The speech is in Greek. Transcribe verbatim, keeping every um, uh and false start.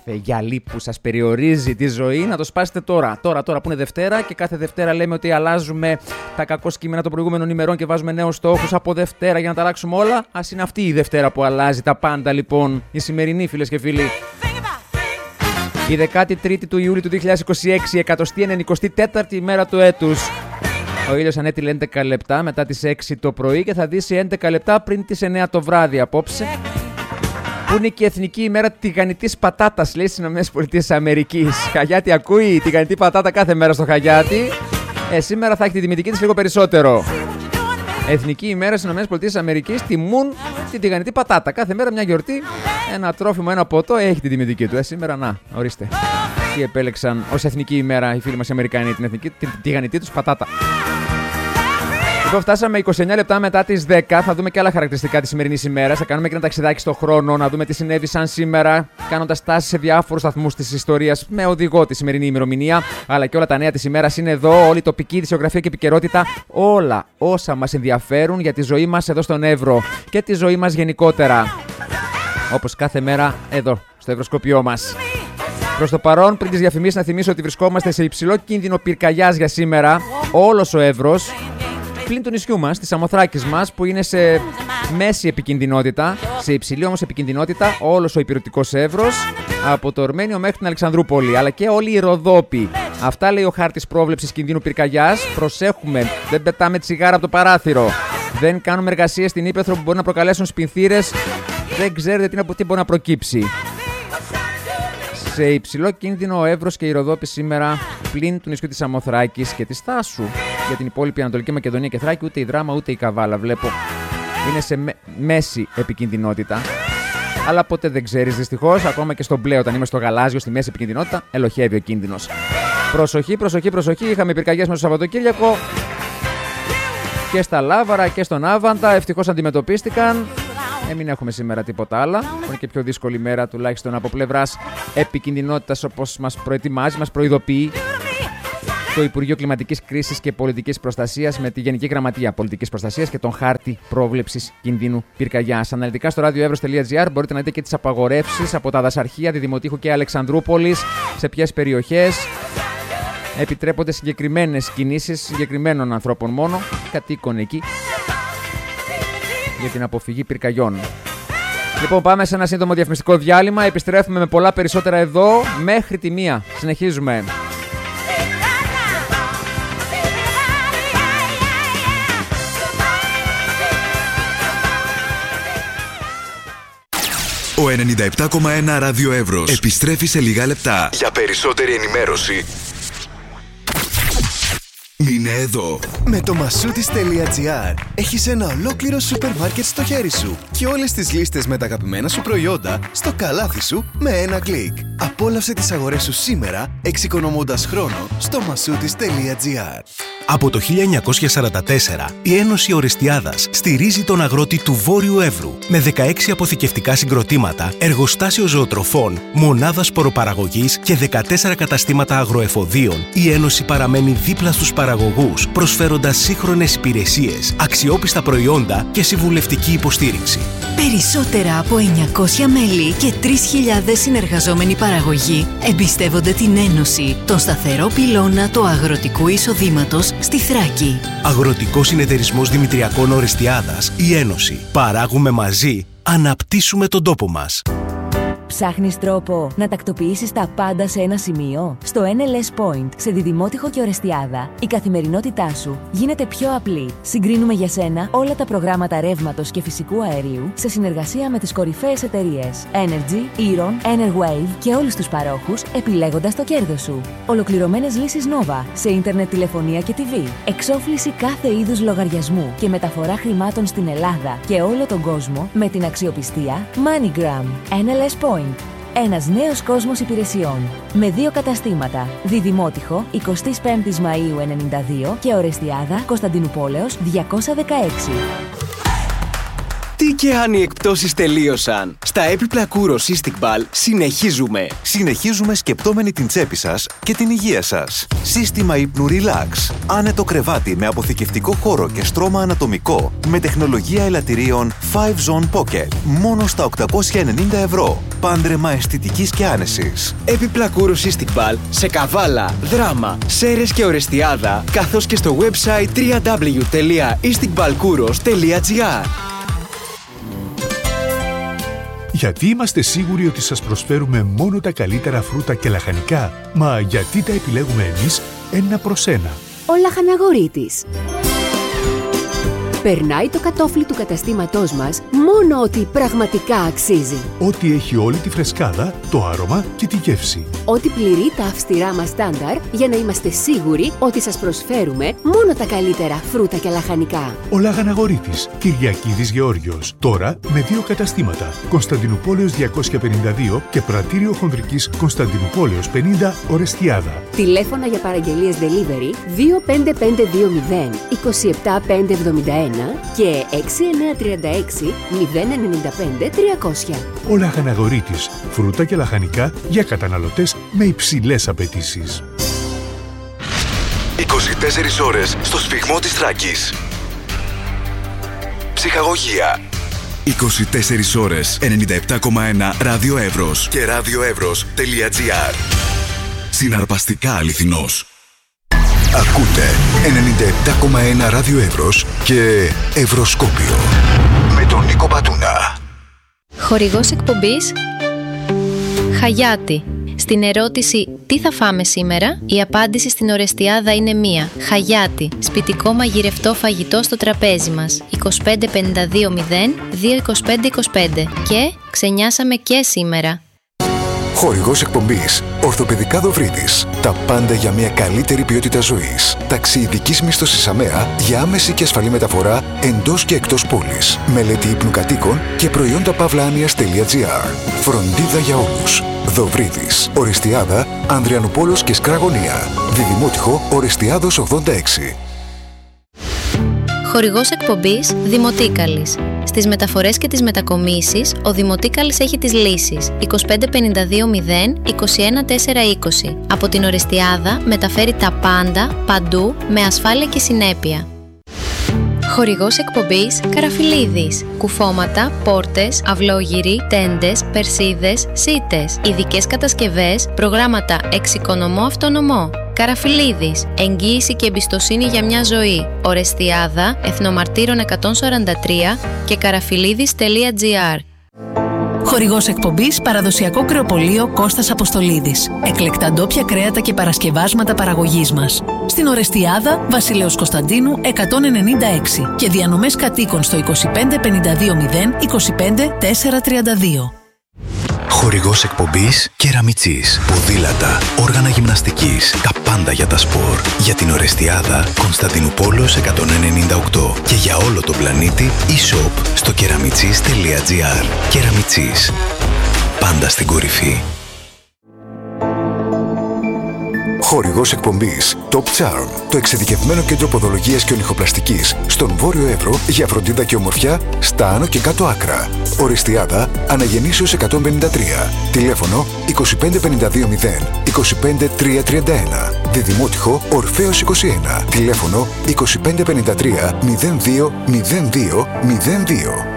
κάθε γυαλί που σας περιορίζει τη ζωή να το σπάσετε τώρα. Τώρα, τώρα που είναι Δευτέρα και κάθε Δευτέρα λέμε ότι αλλάζουμε τα κακό κείμενα των προηγούμενων ημερών και βάζουμε νέους στόχους από Δευτέρα για να τα αλλάξουμε όλα. Ας είναι αυτή η Δευτέρα που αλλάζει τα πάντα, λοιπόν, η σημερινή, φίλες και φίλοι. Η δεκάτη τρίτη του Ιούλη του δύο χιλιάδες είκοσι έξι, εκατοστή ενενηκοστή τέταρτη ημέρα του έτους. Ο ήλιος ανέτειλε έντεκα λεπτά μετά τις έξι το πρωί και θα δύσει έντεκα λεπτά πριν τις εννέα το βράδυ απόψε. Που είναι και η εθνική ημέρα τηγανιτής πατάτας, λέει, στις ΗΠΑ. Χαγιάτη ακούει τηγανιτή πατάτα κάθε μέρα στο Χαγιάτη. Ε, σήμερα θα έχει τη τιμητική της λίγο περισσότερο. Εθνική ημέρα στις ΗΠΑ τιμούν την τηγανιτή πατάτα. Κάθε μέρα μια γιορτή, ένα τρόφιμο, ένα ποτό έχει την τιμητική του. Ε, σήμερα, να, ορίστε. Τι επέλεξαν ως εθνική ημέρα οι φίλοι μας οι Αμερικανοί, την, εθνική, την τηγανιτή τους πατάτα. Λοιπόν, φτάσαμε είκοσι εννέα λεπτά μετά τις δέκα. Θα δούμε και άλλα χαρακτηριστικά της σημερινής ημέρας. Θα κάνουμε και ένα ταξιδάκι στον χρόνο, να δούμε τι συνέβησαν σήμερα, κάνοντας τάσεις σε διάφορους σταθμούς της ιστορίας με οδηγό τη σημερινή ημερομηνία. Αλλά και όλα τα νέα της ημέρας είναι εδώ, όλη η τοπική ειδησιογραφία και επικαιρότητα. Όλα όσα μας ενδιαφέρουν για τη ζωή μας εδώ στον Εύρο και τη ζωή μας γενικότερα. Όπως κάθε μέρα εδώ, στο Ευρωσκόπιό μας. Προς το παρόν, πριν τις διαφημίσεις, να θυμίσω ότι βρισκόμαστε σε υψηλό κίνδυνο πυρκαγιάς για σήμερα. Όλος ο Εύρος. Πλην του νησιού μας, της Σαμοθράκης μας, που είναι σε μέση επικινδυνότητα, σε υψηλή όμως επικινδυνότητα, όλος ο υπηρετικός Εύρος, από το Ορμένιο μέχρι την Αλεξανδρούπολη, αλλά και όλοι οι Ροδόποι. Αυτά λέει ο χάρτης πρόβλεψης κινδύνου πυρκαγιάς. Προσέχουμε, δεν πετάμε τσιγάρα από το παράθυρο, δεν κάνουμε εργασίες στην ύπαιθρο που μπορεί να προκαλέσουν σπινθήρες, δεν ξέρετε τι, τι μπορεί να προκύψει. Σε υψηλό κίνδυνο ο Εύρος και η Ροδόπη σήμερα, πλην του νησιού της Σαμοθράκης και της Θάσου. Για την υπόλοιπη Ανατολική Μακεδονία και Θράκη, ούτε η Δράμα ούτε η Καβάλα, βλέπω, είναι σε μέ- μέση επικινδυνότητα. Αλλά ποτέ δεν ξέρεις, δυστυχώς. Ακόμα και στο μπλε, όταν είμαι στο γαλάζιο, στη μέση επικινδυνότητα, ελοχεύει ο κίνδυνος. Προσοχή, προσοχή, προσοχή. Είχαμε πυρκαγιές μέσα στο Σαββατοκύριακο και στα Λάβαρα και στον Άβαντα. Ευτυχώς αντιμετωπίστηκαν. Ε, μην έχουμε σήμερα τίποτα άλλα. Είναι και πιο δύσκολη μέρα, τουλάχιστον από πλευράς επικινδυνότητας, όπως μας προετοιμάζει, μας προειδοποιεί το Υπουργείο Κλιματικής Κρίσης και Πολιτικής Προστασίας με τη Γενική Γραμματεία Πολιτικής Προστασίας και τον χάρτη πρόβλεψης κινδύνου πυρκαγιάς. Αναλυτικά στο ραδιοεύρος τελεία τζι άρ μπορείτε να δείτε και τις απαγορεύσεις από τα δασαρχεία Διδημοτήχου και Αλεξανδρούπολης, σε ποιες περιοχές επιτρέπονται συγκεκριμένες κινήσεις συγκεκριμένων ανθρώπων μόνο, κατοίκων εκεί, για την αποφυγή πυρκαγιών. Λοιπόν, πάμε σε ένα σύντομο διαφημιστικό διάλειμμα. Επιστρέφουμε με πολλά περισσότερα εδώ μέχρι τη μία. Συνεχίζουμε. Ο ενενήντα επτά κόμμα ένα Ράδιο Εύρος επιστρέφει σε λίγα λεπτά. Για περισσότερη ενημέρωση, μείνε εδώ. Με το μασούτις τελεία τζι άρ έχεις ένα ολόκληρο σούπερ μάρκετ στο χέρι σου και όλες τις λίστες με τα αγαπημένα σου προϊόντα στο καλάθι σου με ένα κλικ. Απόλαυσε τις αγορές σου σήμερα, εξοικονομώντας χρόνο στο μασούτις τελεία τζι άρ. Από το χίλια εννιακόσια σαράντα τέσσερα, η Ένωση Ορεστιάδας στηρίζει τον αγρότη του Βόρειου Εύρου με δεκαέξι αποθηκευτικά συγκροτήματα, εργοστάσιο ζωοτροφών, μονάδα σποροπαραγωγής και δεκατέσσερα καταστήματα αγροεφοδίων. Η Ένωση παραμένει δίπλα στους παραγωγούς, προσφέροντας σύγχρονες υπηρεσίες, αξιόπιστα προϊόντα και συμβουλευτική υποστήριξη. Περισσότερα από εννιακόσια μέλη και τρεις χιλιάδες συνεργαζόμενοι παραγωγοί εμπιστεύονται την Ένωση, τον σταθερό πυλώνα του αγροτικού εισοδήματος στη Θράκη. Αγροτικός Συνεταιρισμός Δημητριακών Ορεστιάδας, η Ένωση. Παράγουμε μαζί, αναπτύσσουμε τον τόπο μας. Ψάχνεις τρόπο να τακτοποιήσεις τα πάντα σε ένα σημείο? Στο εν ελ ες Point, σε Διδημότυχο και Ορεστιάδα, η καθημερινότητά σου γίνεται πιο απλή. Συγκρίνουμε για σένα όλα τα προγράμματα ρεύματος και φυσικού αερίου σε συνεργασία με τις κορυφαίες εταιρείες Energy, Eron, Enerwave και όλους τους παρόχους, επιλέγοντας το κέρδος σου. Ολοκληρωμένες λύσεις Nova σε ίντερνετ, τηλεφωνία και τι βι. Εξόφληση κάθε είδους λογαριασμού και μεταφορά χρημάτων στην Ελλάδα και όλο τον κόσμο με την αξιοπιστία MoneyGram. εν ελ ες Point. Ένας νέος κόσμος υπηρεσιών. Με δύο καταστήματα. Διδημότυχο, εικοστή πέμπτη Μαΐου ενενήντα δύο και Ορεστιάδα, Κωνσταντινουπόλεως διακόσια δεκαέξι. Τι και αν οι εκπτώσεις τελείωσαν? Στα έπιπλα Kouros Istikbal συνεχίζουμε. Συνεχίζουμε σκεπτόμενοι την τσέπη σας και την υγεία σας. Σύστημα ύπνου Relax. Άνετο κρεβάτι με αποθηκευτικό χώρο και στρώμα ανατομικό με τεχνολογία ελαττηρίων φάιβ Zone Pocket. Μόνο στα οκτακόσια ενενήντα ευρώ. Πάντρεμα αισθητικής και άνεσης. Έπιπλα Kouros Istikbal σε Καβάλα, Δράμα, Σέρρες και Ορεστιάδα, καθώς και στο website double-u double-u double-u τελεία istikbalkouros τελεία gr. Γιατί είμαστε σίγουροι ότι σας προσφέρουμε μόνο τα καλύτερα φρούτα και λαχανικά? Μα γιατί τα επιλέγουμε εμείς ένα προς ένα? Ο Λαχαναγορίτης. Περνάει το κατόφλι του καταστήματός μας μόνο ότι πραγματικά αξίζει. Ό,τι έχει όλη τη φρεσκάδα, το άρωμα και τη γεύση. Ό,τι πληρεί τα αυστηρά μας στάνταρ για να είμαστε σίγουροι ότι σας προσφέρουμε μόνο τα καλύτερα φρούτα και λαχανικά. Ο Λαχαναγορίτης, Κυριακίδης Γεώργιος. Τώρα με δύο καταστήματα. Κωνσταντινούπολεως διακόσια πενήντα δύο και Πρατήριο Χονδρικής Κωνσταντινούπολεως πενήντα Ορεστιάδα. Τηλέφωνα για παραγγελίες delivery δύο πέντε πέντε δύο μηδέν είκοσι επτά πεντακόσια εβδομήντα ένα και έξι εννιά τρία έξι μηδέν εννιά πέντε τριακόσια. Ο Λαχαναγορίτης, φρούτα και λαχανικά για καταναλωτές με υψηλές απαιτήσεις. είκοσι τέσσερις ώρες στο σφυγμό της Θράκης. Ψυχαγωγία. είκοσι τέσσερις ώρες ενενήντα επτά κόμμα ένα Ράδιο Εύρος και radioevros.gr. Συναρπαστικά αληθινός. Ακούτε ενενήντα επτά κόμμα ένα Ράδιο Εύρος και Ευρωσκόπιο με τον Νίκο Πατούνα. Χορηγός εκπομπής Χαγιάτι. Στην ερώτηση «Τι θα φάμε σήμερα?» η απάντηση στην Ορεστιάδα είναι μία. Χαγιάτι. Σπιτικό μαγειρευτό φαγητό στο τραπέζι μας. είκοσι πέντε πενήντα δύο μηδέν δύο είκοσι πέντε είκοσι πέντε. Και ξενιάσαμε και σήμερα. Χορηγός εκπομπής Ορθοπαιδικά Δοβρίδης. Τα πάντα για μια καλύτερη ποιότητα ζωής. Ταξιειδικής μίσθωσης ΑΜΕΑ για άμεση και ασφαλή μεταφορά εντός και εκτός πόλης. Μελέτη ύπνου κατοίκων και προϊόντα παύλα-άνοιας.gr. Φροντίδα για όλους. Δοβρίδης. Ορεστιάδα, Ανδριανούπολος και Σκραγωνία. Διδημότυχο Ορεστιάδος ογδόντα έξι. Χορηγός εκπομπής Δημοτίκαλης. Στις μεταφορές και τις μετακομίσεις, ο Δημοτίκαλης έχει τις λύσεις είκοσι πέντε πενήντα δύο μηδέν είκοσι ένα τέσσερα είκοσι. Από την Ορεστιάδα μεταφέρει τα πάντα, παντού, με ασφάλεια και συνέπεια. Χορηγός εκπομπής Καραφιλίδης. Κουφώματα, πόρτες, αυλόγυροι, τέντες, περσίδες, σίτες. Ειδικές κατασκευές, προγράμματα εξοικονομώ αυτονομώ. Καραφιλίδης. Εγγύηση και εμπιστοσύνη για μια ζωή. Ορεστιάδα, Εθνομαρτύρων εκατόν σαράντα τρία και καραφιλίδης τελεία gr. Χορηγός εκπομπής Παραδοσιακό Κρεοπωλείο Κώστας Αποστολίδης. Εκλεκτά ντόπια κρέατα και παρασκευάσματα παραγωγής μας. Στην Ορεστιάδα, Βασιλέως Κωνσταντίνου εκατόν ενενήντα έξι και διανομές κατοίκων στο είκοσι πέντε πενήντα δύο μηδέν είκοσι πέντε τετρακόσια τριάντα δύο. Χορηγός εκπομπής Κεραμιτσής. Ποδήλατα, όργανα γυμναστικής, τα πάντα για τα σπορ. Για την Ορεστιάδα, Κωνσταντινούπολεως εκατόν ενενήντα οκτώ και για όλο τον πλανήτη e-shop στο κεραμιτσής τελεία gr. Κεραμιτσής. Πάντα στην κορυφή. Χορηγός εκπομπής Top Charm, το εξειδικευμένο κέντρο ποδολογίας και ονυχοπλαστικής στον Βόρειο Εύρο για φροντίδα και ομορφιά στα άνω και κάτω άκρα. Ορεστιάδα, Αναγεννήσεως εκατόν πενήντα τρία. Τηλέφωνο είκοσι πέντε πενήντα δύο μηδέν είκοσι πέντε τριακόσια τριάντα ένα. Διδημότυχο Ορφέως είκοσι ένα. Τηλέφωνο είκοσι πέντε πενήντα τρία μηδέν δύο μηδέν δύο μηδέν δύο.